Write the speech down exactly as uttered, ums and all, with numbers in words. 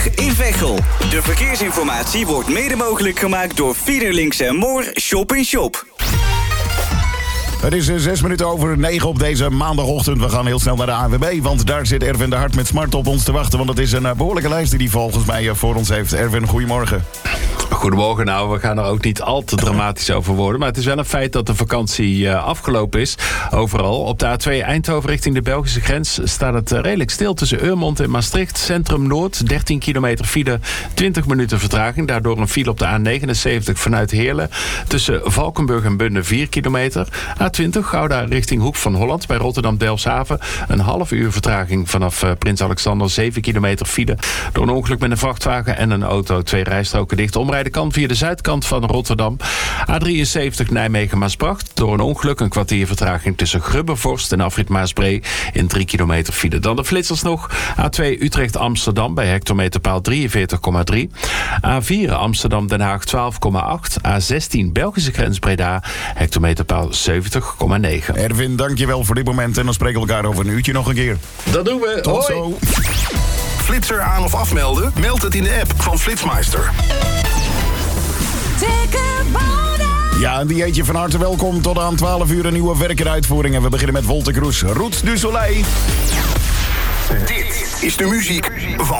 in Veghel. De verkeersinformatie wordt mede mogelijk gemaakt door Fiederlinks en Moor Shop in Shop. Het is zes minuten over negen op deze maandagochtend. We gaan heel snel naar de A N W B, want daar zit Erwin de Hart met Smart op ons te wachten. Want het is een behoorlijke lijst die hij volgens mij voor ons heeft. Erwin, goedemorgen. Goedemorgen. Nou, we gaan er ook niet al te dramatisch over worden. Maar het is wel een feit dat de vakantie uh, afgelopen is. Overal. Op de A twee Eindhoven richting de Belgische grens staat het uh, redelijk stil tussen Eurmond en Maastricht. Centrum Noord, dertien kilometer file, twintig minuten vertraging. Daardoor een file op de A negenenzeventig vanuit Heerlen. Tussen Valkenburg en Bunde vier kilometer. A twintig Gouda richting Hoek van Holland bij Rotterdam-Delfshaven. Een half uur vertraging vanaf uh, Prins Alexander. zeven kilometer file. Door een ongeluk met een vrachtwagen en een auto. Twee rijstroken dicht. Omrijden kan via de zuidkant van Rotterdam. A drieënzeventig Nijmegen-Maasbracht. Door een ongeluk een kwartier vertraging tussen Grubbevorst en Afrit Maasbree in drie kilometer file. Dan de flitsers nog. A twee Utrecht-Amsterdam bij hectometerpaal drieënveertig komma drie. A vier Amsterdam-Den Haag twaalf komma acht. A zestien Belgische grens Breda hectometerpaal zeventig komma negen. Erwin, dankjewel voor dit moment en dan spreken we elkaar over een uurtje nog een keer. Dat doen we. Tot Hoi. zo. Flitser aan of afmelden? Meld het in de app van Flitsmeister. Ja, en die eetje van harte welkom. Tot aan twaalf uur een nieuwe werkeruitvoering. En we beginnen met Wolter Kroes. Route du Soleil. Dit is de muziek van